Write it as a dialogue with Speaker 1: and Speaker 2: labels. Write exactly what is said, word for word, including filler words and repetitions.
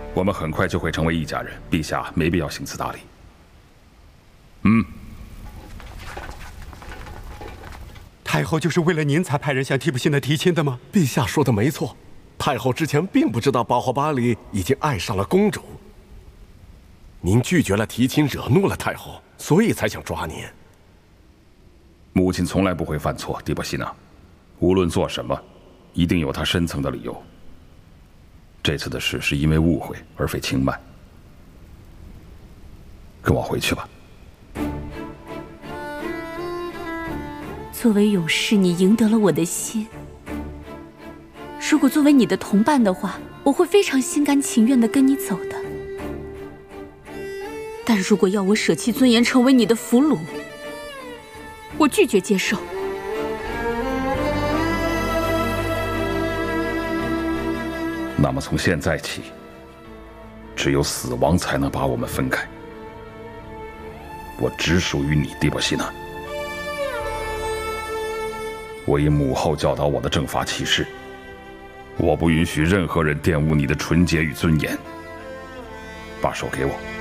Speaker 1: 我们很快就会成为一家人，陛下没必要行此大礼。嗯。
Speaker 2: 太后就是为了您才派人向提普辛的提亲的吗？
Speaker 3: 陛下说的没错，太后之前并不知道巴霍巴里已经爱上了公主。您拒绝了提亲，惹怒了太后，所以才想抓您。
Speaker 1: 母亲从来不会犯错，迪波西娜，无论做什么，一定有她深层的理由。这次的事是因为误会，而非轻慢。跟我回去吧。
Speaker 4: 作为勇士，你赢得了我的心。如果作为你的同伴的话，我会非常心甘情愿地跟你走的。但如果要我舍弃尊严，成为你的俘虏，我拒绝接受。
Speaker 1: 那么从现在起，只有死亡才能把我们分开。我只属于你，蒂波西娜。我以母后教导我的正法起誓，我不允许任何人玷污你的纯洁与尊严。把手给我。